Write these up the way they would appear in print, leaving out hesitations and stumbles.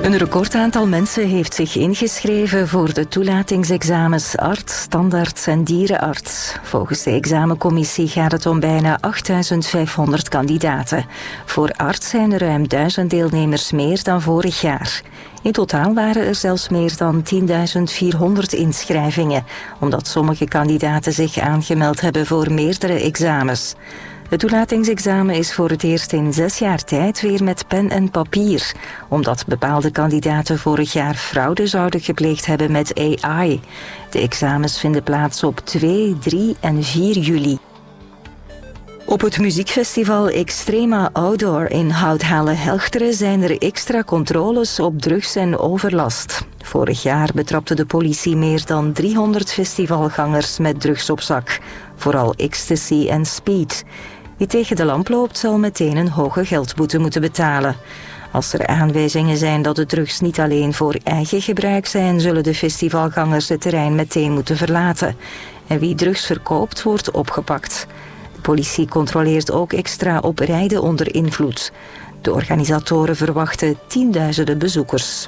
Een recordaantal mensen heeft zich ingeschreven voor de toelatingsexamens arts, standaard en dierenarts. Volgens de examencommissie gaat het om bijna 8.500 kandidaten. Voor arts zijn er ruim 1000 deelnemers meer dan vorig jaar. In totaal waren er zelfs meer dan 10.400 inschrijvingen, omdat sommige kandidaten zich aangemeld hebben voor meerdere examens. Het toelatingsexamen is voor het eerst in 6 jaar tijd weer met pen en papier, omdat bepaalde kandidaten vorig jaar fraude zouden gepleegd hebben met AI. De examens vinden plaats op 2, 3 en 4 juli. Op het muziekfestival Extrema Outdoor in Houthalen-Helchteren zijn er extra controles op drugs en overlast. Vorig jaar betrapte de politie meer dan 300 festivalgangers met drugs op zak, vooral ecstasy en speed. Wie tegen de lamp loopt zal meteen een hoge geldboete moeten betalen. Als er aanwijzingen zijn dat de drugs niet alleen voor eigen gebruik zijn, zullen de festivalgangers het terrein meteen moeten verlaten. En wie drugs verkoopt, wordt opgepakt. De politie controleert ook extra op rijden onder invloed. De organisatoren verwachten tienduizenden bezoekers.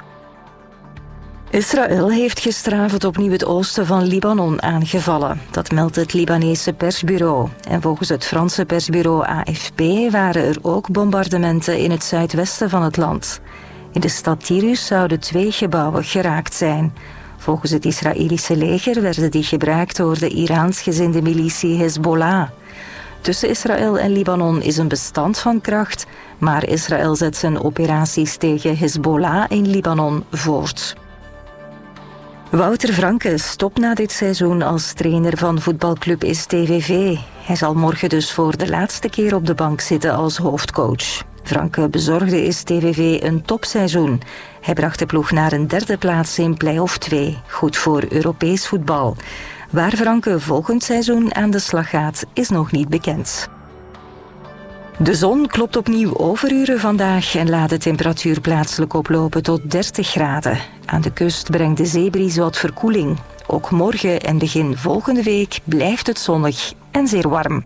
Israël heeft gisteravond opnieuw het oosten van Libanon aangevallen. Dat meldt het Libanese persbureau. En volgens het Franse persbureau AFP waren er ook bombardementen in het zuidwesten van het land. In de stad Tirus zouden 2 gebouwen geraakt zijn. Volgens het Israëlische leger werden die gebruikt door de Iraans-gezinde militie Hezbollah. Tussen Israël en Libanon is een bestand van kracht, maar Israël zet zijn operaties tegen Hezbollah in Libanon voort. Wouter Franke stopt na dit seizoen als trainer van voetbalclub STVV. Hij zal morgen dus voor de laatste keer op de bank zitten als hoofdcoach. Franke bezorgde STVV een topseizoen. Hij bracht de ploeg naar een 3e plaats in play-off 2, goed voor Europees voetbal. Waar Franke volgend seizoen aan de slag gaat, is nog niet bekend. De zon klopt opnieuw overuren vandaag en laat de temperatuur plaatselijk oplopen tot 30 graden. Aan de kust brengt de zeebries wat verkoeling. Ook morgen en begin volgende week blijft het zonnig en zeer warm.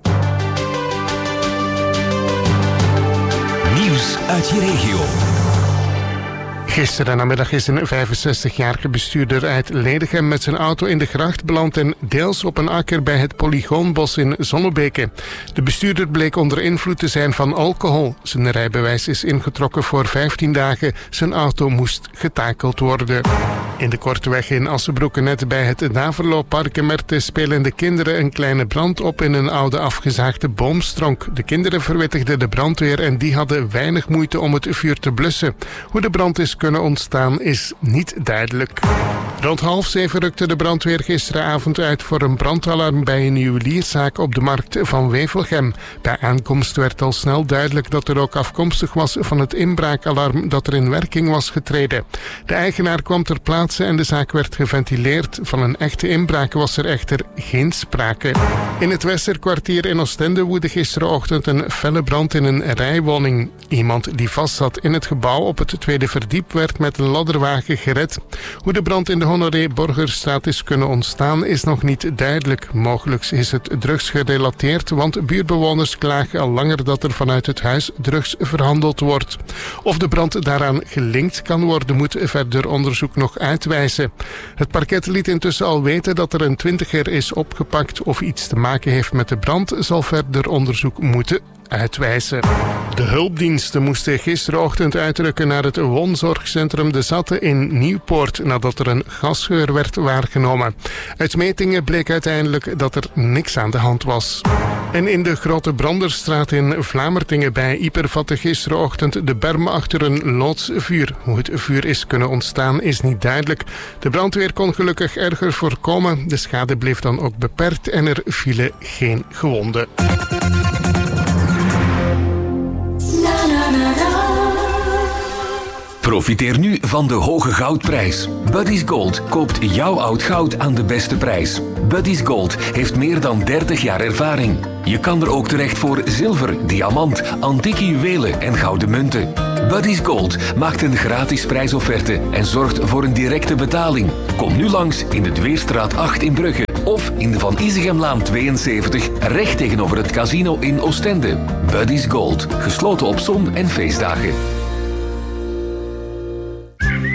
Nieuws uit je regio. Gisteren namiddag is een 65-jarige bestuurder uit Ledegem met zijn auto in de gracht beland en deels op een akker bij het Polygoonbos in Zonnebeke. De bestuurder bleek onder invloed te zijn van alcohol. Zijn rijbewijs is ingetrokken voor 15 dagen. Zijn auto moest getakeld worden. In de Korteweg in Assenbroeke, net bij het Naverlooppark in Merte, spelen de kinderen een kleine brand op in een oude afgezaagde boomstronk. De kinderen verwittigden de brandweer en die hadden weinig moeite om het vuur te blussen. Hoe de brand is kunnen ontstaan is niet duidelijk. Rond 6:30 rukte de brandweer gisteravond uit voor een brandalarm bij een juwelierszaak op de markt van Wevelgem. Bij aankomst werd al snel duidelijk dat er ook afkomstig was van het inbraakalarm dat er in werking was getreden. De eigenaar kwam ter plaatse en de zaak werd geventileerd. Van een echte inbraak was er echter geen sprake. In het Westerkwartier in Oostende woedde gisterenochtend een felle brand in een rijwoning. Iemand die vastzat in het gebouw op het 2e verdiep werd met een ladderwagen gered. Hoe de brand in de Honoré Borgerstraat is kunnen ontstaan is nog niet duidelijk. Mogelijk is het drugsgerelateerd, want buurtbewoners klagen al langer dat er vanuit het huis drugs verhandeld wordt. Of de brand daaraan gelinkt kan worden, moet verder onderzoek nog uitwijzen. Het parket liet intussen al weten dat er een 20er is opgepakt. Of iets te maken heeft met de brand, zal verder onderzoek moeten uitwijzen. De hulpdiensten moesten gisterochtend uitrukken naar het woonzorgcentrum De Zatte in Nieuwpoort nadat er een gasgeur werd waargenomen. Uit metingen bleek uiteindelijk dat er niks aan de hand was. En in de Grote Branderstraat in Vlamertingen bij Ieper vatte gisterochtend de berm achter een loodsvuur. Hoe het vuur is kunnen ontstaan is niet duidelijk. De brandweer kon gelukkig erger voorkomen. De schade bleef dan ook beperkt en er vielen geen gewonden. Profiteer nu van de hoge goudprijs. Buddy's Gold koopt jouw oud goud aan de beste prijs. Buddy's Gold heeft meer dan 30 jaar ervaring. Je kan er ook terecht voor zilver, diamant, antieke juwelen en gouden munten. Buddy's Gold maakt een gratis prijsofferte en zorgt voor een directe betaling. Kom nu langs in de Dweerstraat 8 in Brugge of in de Van Isegemlaan 72 recht tegenover het casino in Oostende. Buddy's Gold, gesloten op zon- en feestdagen.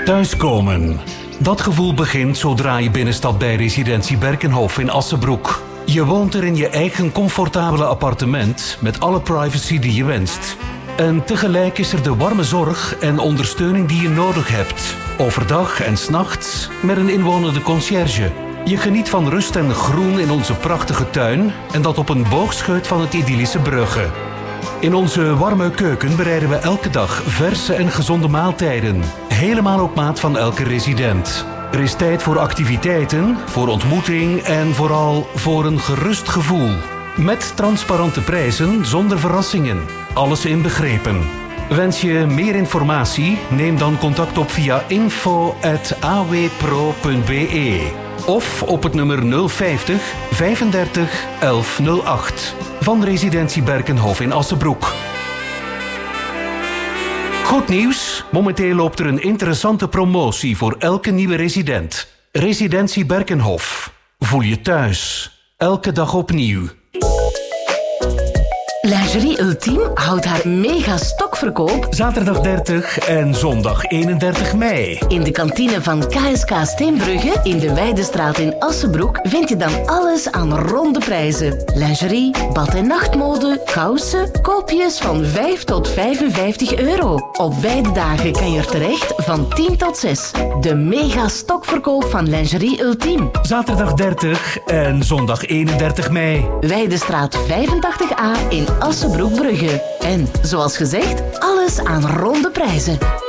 Thuiskomen. Dat gevoel begint zodra je binnenstapt bij Residentie Berkenhof in Assenbroek. Je woont er in je eigen comfortabele appartement met alle privacy die je wenst. En tegelijk is er de warme zorg en ondersteuning die je nodig hebt. Overdag en 's nachts met een inwonende conciërge. Je geniet van rust en groen in onze prachtige tuin en dat op een boogscheut van het idyllische Brugge. In onze warme keuken bereiden we elke dag verse en gezonde maaltijden. Helemaal op maat van elke resident. Er is tijd voor activiteiten, voor ontmoeting en vooral voor een gerust gevoel. Met transparante prijzen zonder verrassingen. Alles inbegrepen. Wens je meer informatie? Neem dan contact op via info@awpro.be of op het nummer 050 35 1108 van Residentie Berkenhof in Assenbroek. Goed nieuws, momenteel loopt er een interessante promotie voor elke nieuwe resident. Residentie Berkenhof. Voel je thuis. Elke dag opnieuw. Lingerie Ultime houdt haar mega stokverkoop Zaterdag 30 en zondag 31 mei. in de kantine van KSK Steenbrugge in de Weidestraat in Assenbroek vind je dan alles aan ronde prijzen. Lingerie, bad- en nachtmode, kousen, koopjes van 5 tot 55 euro. Op beide dagen kan je er terecht van 10 tot 6. De mega stokverkoop van Lingerie Ultime. Zaterdag 30 en zondag 31 mei. Weidestraat 85A in Assenbroek-Brugge. En, zoals gezegd, alles aan ronde prijzen.